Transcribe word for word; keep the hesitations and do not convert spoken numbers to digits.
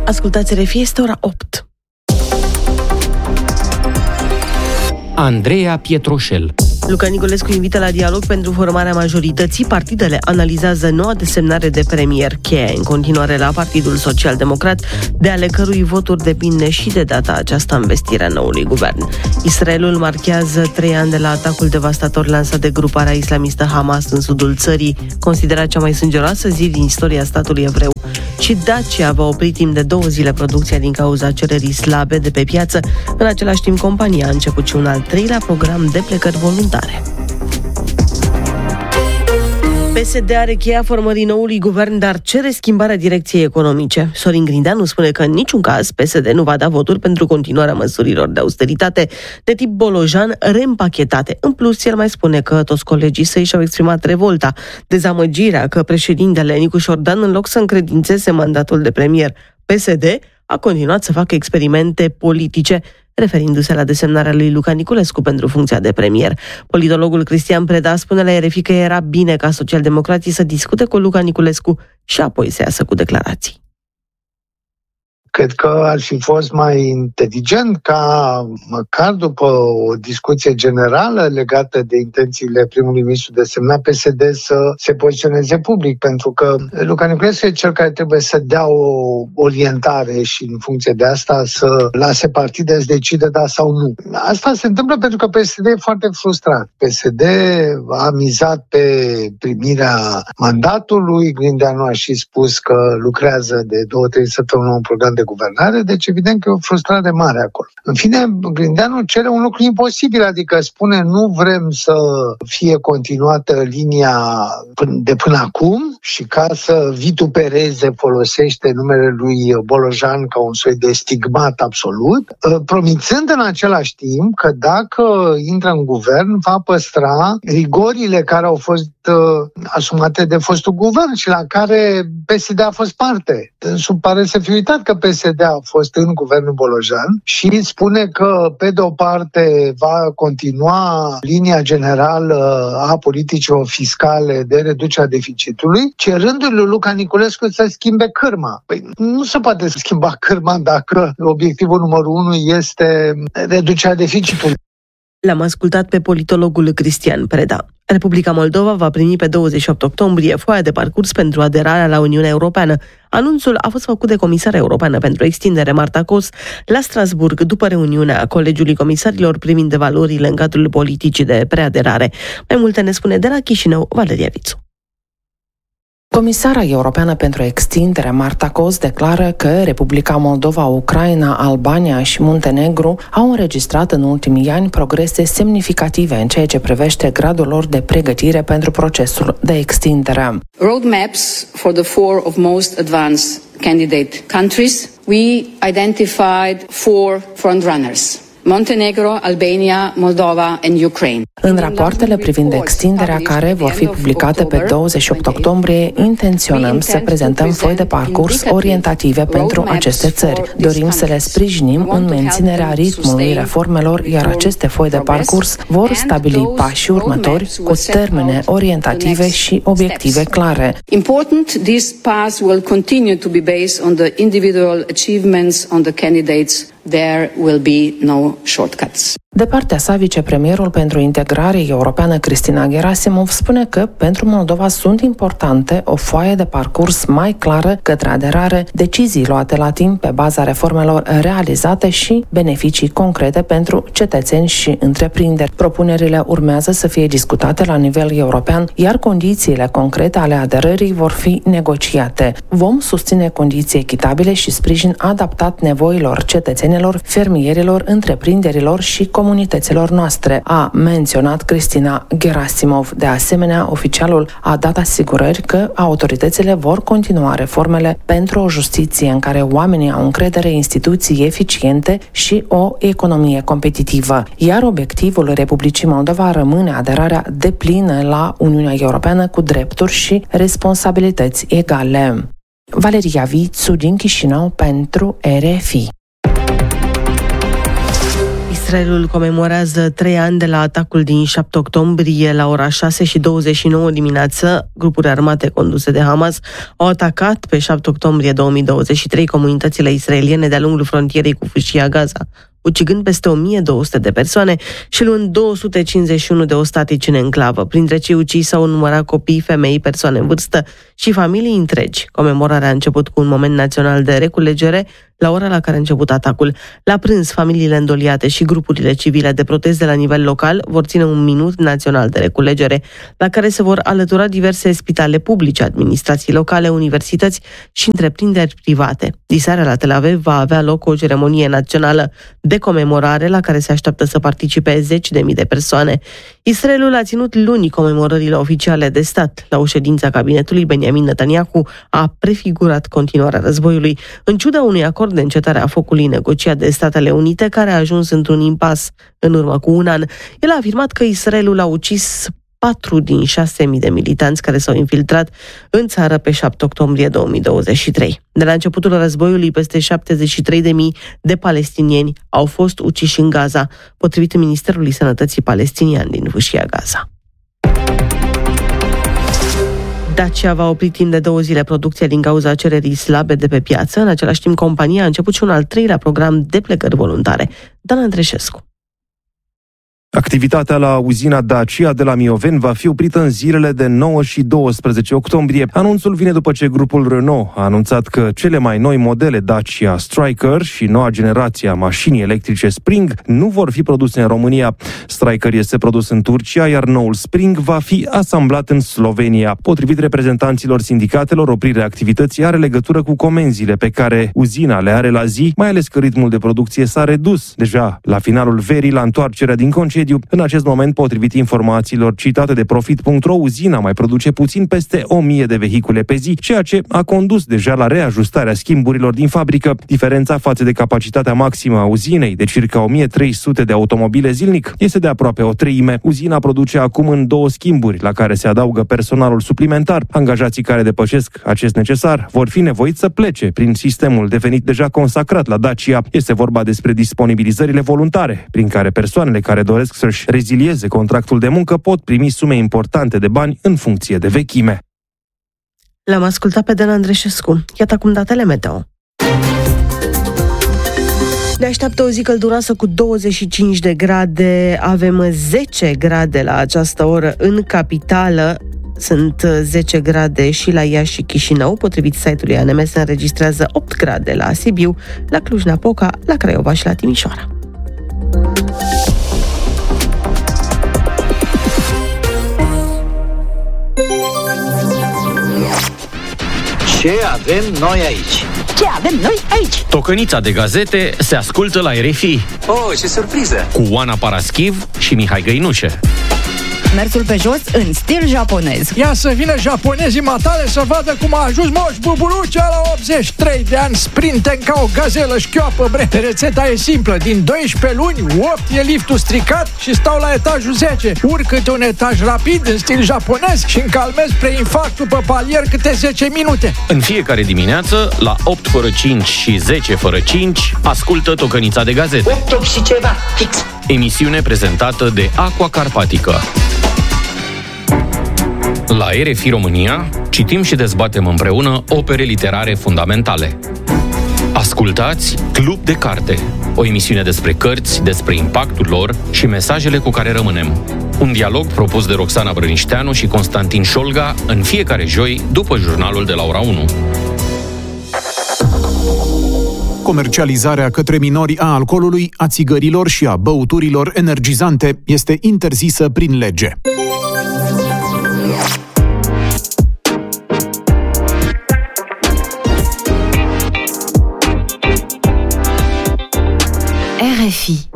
Ascultați R F I, este ora opt. Andreea Pietroșel. Luca Niculescu invită la dialog pentru formarea majorității. Partidele analizează noua desemnare de premier. Cheia în continuare la Partidul Social-Democrat, de ale cărui voturi depinde și de data aceasta învestirea noului guvern. Israelul marchează trei ani de la atacul devastator lansat de gruparea islamistă Hamas în sudul țării, considerat cea mai sângeroasă zi din istoria statului evreu. Și Dacia va opri timp de două zile producția din cauza cererii slabe de pe piață. În același timp, compania a început și un al treilea program de plecări voluntare. P S D are cheia formării noului guvern, dar cere schimbarea direcției economice. Sorin Grindeanu spune că în niciun caz P S D nu va da voturi pentru continuarea măsurilor de austeritate de tip Bolojan reîmpachetate. În plus, el mai spune că toți colegii săi și-au exprimat revolta, dezamăgirea că președintele Nicu Șordan, în loc să încredințeze mandatul de premier, P S D a continuat să facă experimente politice, referindu-se la desemnarea lui Luca Niculescu pentru funcția de premier. Politologul Cristian Preda spune la R F I că era bine ca socialdemocrații să discute cu Luca Niculescu și apoi să iasă cu declarații. Cred că ar fi fost mai inteligent ca, măcar după o discuție generală legată de intențiile primului ministru desemnat, P S D să se poziționeze public, pentru că Luca Niculescu e cel care trebuie să dea o orientare și în funcție de asta să lase partidele să decide da sau nu. Asta se întâmplă pentru că P S D e foarte frustrat. P S D a mizat pe primirea mandatului, Grindeanu a și spus că lucrează de două, trei săptămâni la un program de guvernare, deci evident că e o frustrare mare acolo. În fine, Grindeanu cere un lucru imposibil, adică spune nu vrem să fie continuată linia de până acum și ca să vitupereze folosește numele lui Bolojan ca un soi de stigmat absolut, promițând în același timp că dacă intră în guvern va păstra rigorile care au fost asumate de fostul guvern și la care P S D a fost parte. Dânsul pare să fi uitat că P S D a fost în guvernul Bolojan și spune că, pe de o parte, va continua linia generală a politicilor fiscale de reducerea deficitului, cerându-i lui Luca Niculescu să schimbe cârma. Păi nu se poate schimba cârma dacă obiectivul numărul unu este reducerea deficitului. L-am ascultat pe politologul Cristian Preda. Republica Moldova va primi pe douăzeci și opt octombrie foaia de parcurs pentru aderarea la Uniunea Europeană. Anunțul a fost făcut de Comisara Europeană pentru Extindere, Marta Kos, la Strasburg, după reuniunea Colegiului Comisarilor privind valorile în cadrul politicii de preaderare. Mai multe ne spune de la Chișinău Valeria Vițu. Comisara Europeană pentru Extindere, Marta Kos, declară că Republica Moldova, Ucraina, Albania și Muntenegru au înregistrat în ultimii ani progrese semnificative în ceea ce privește gradul lor de pregătire pentru procesul de extindere. Roadmaps for the four of most advanced candidate countries. We identified four frontrunners: Montenegro, Albania, Moldova and Ukraine. În rapoartele privind extinderea care vor fi publicate pe douăzeci și opt octombrie, intenționăm să prezentăm foi de parcurs orientative pentru aceste țări. Dorim să le sprijinim în menținerea ritmului reformelor, iar aceste foi de parcurs vor stabili pașii următori cu termene orientative și obiective clare. Important, this path will continue to be based on the individual achievements on the candidates. There will be no shortcuts. De partea sa, vicepremierul pentru integrare europeană Cristina Gerasimov spune că pentru Moldova sunt importante o foaie de parcurs mai clară către aderare, decizii luate la timp pe baza reformelor realizate și beneficii concrete pentru cetățeni și întreprinderi. Propunerile urmează să fie discutate la nivel european, iar condițiile concrete ale aderării vor fi negociate. Vom susține condiții echitabile și sprijin adaptat nevoilor cetățenilor, fermierilor, întreprinderilor și comunităților noastre, a menționat Cristina Gerasimov. De asemenea, oficialul a dat asigurări că autoritățile vor continua reformele pentru o justiție în care oamenii au încredere, instituții eficiente și o economie competitivă. Iar obiectivul Republicii Moldova rămâne aderarea deplină la Uniunea Europeană cu drepturi și responsabilități egale. Valeria Vițu din Chișinău pentru R F I. Israelul comemorează trei ani de la atacul din șapte octombrie. La ora șase și douăzeci și nouă dimineață, grupuri armate conduse de Hamas au atacat pe șapte octombrie două mii douăzeci și trei comunitățile israeliene de-a lungul frontierei cu Fâșia Gaza, ucigând peste o mie două sute de persoane și luând două sute cincizeci și unu de ostatici în enclavă. Printre cei uciși s-au numărat copii, femei, persoane în vârstă și familii întregi. Comemorarea a început cu un moment național de reculegere la ora la care a început atacul. La prânz, familiile îndoliate și grupurile civile de protest de la nivel local vor ține un minut național de reculegere, la care se vor alătura diverse spitale publice, administrații locale, universități și întreprinderi private. Diseară la Tel Aviv va avea loc o ceremonie națională de comemorare la care se așteaptă să participe zeci de mii de persoane. Israelul a ținut luni comemorările oficiale de stat. La o ședință a cabinetului, Benjamin Netanyahu a prefigurat continuarea războiului, în ciuda unui acord de încetare a focului negociat de Statele Unite, care a ajuns într-un impas în urmă cu un an. El a afirmat că Israelul a ucis patru din șase mii de militanți care s-au infiltrat în țară pe șapte octombrie două mii douăzeci și trei. De la începutul războiului, peste șaptezeci și trei de mii de palestinieni au fost uciși în Gaza, potrivit Ministerului Sănătății palestinian din Fâșia Gaza. Dacia va opri timp de două zile producția din cauza cererii slabe de pe piață. În același timp, compania a început și un al treilea program de plecări voluntare. Dan Andreșescu. Activitatea la uzina Dacia de la Mioveni va fi oprită în zilele de nouă și douăsprezece octombrie. Anunțul vine după ce grupul Renault a anunțat că cele mai noi modele Dacia Stryker și noua generație a mașinii electrice Spring nu vor fi produse în România. Stryker este produs în Turcia, iar noul Spring va fi asamblat în Slovenia. Potrivit reprezentanților sindicatelor, oprirea activității are legătură cu comenzile pe care uzina le are la zi, mai ales că ritmul de producție s-a redus deja la finalul verii la întoarcerea din concediu. În acest moment, potrivit informațiilor citate de Profit punct ro, uzina mai produce puțin peste o mie de vehicule pe zi, ceea ce a condus deja la reajustarea schimburilor din fabrică. Diferența față de capacitatea maximă a uzinei, de circa o mie trei sute de automobile zilnic, este de aproape o treime. Uzina produce acum în două schimburi, la care se adaugă personalul suplimentar. Angajații care depășesc acest necesar vor fi nevoiți să plece prin sistemul devenit deja consacrat la Dacia. Este vorba despre disponibilizările voluntare, prin care persoanele care doresc să-și rezilieze contractul de muncă pot primi sume importante de bani în funcție de vechime. L-am ascultat pe Dan Andreșescu. Iată acum datele meteo. Ne așteaptă o zi călduroasă cu douăzeci și cinci de grade. Avem zece grade la această oră în capitală. Sunt zece grade și la Iași și Chișinău. Potrivit site-ului A N M se înregistrează opt grade la Sibiu, la Cluj-Napoca, la Craiova și la Timișoara. Ce avem noi aici? Ce avem noi aici? Tocănița de gazete se ascultă la R F I. Oh, ce surpriză! Cu Oana Paraschiv și Mihai Găinușe. Mersul pe jos în stil japonez. Ia să vină japonezii matale să vadă cum a ajuns Moș Buburucea la optzeci și trei de ani, sprinten ca o gazelă șchioapă, bre. Rețeta e simplă, din doisprezece luni, opt e liftul stricat și stau la etajul zece. Urcă-te un etaj rapid în stil japonez și încalmez preinfarct după palier câte zece minute. În fiecare dimineață, la opt fără cinci și zece fără cinci, ascultă Tocănița de gazete. opt și ceva, fix. Emisiune prezentată de Aqua Carpatica. La R F I România citim și dezbatem împreună opere literare fundamentale. Ascultați Club de Carte, o emisiune despre cărți, despre impactul lor și mesajele cu care rămânem. Un dialog propus de Roxana Brănișteanu și Constantin Șolga în fiecare joi după jurnalul de la ora unu. Comercializarea către minori a alcoolului, a țigărilor și a băuturilor energizante este interzisă prin lege. R F I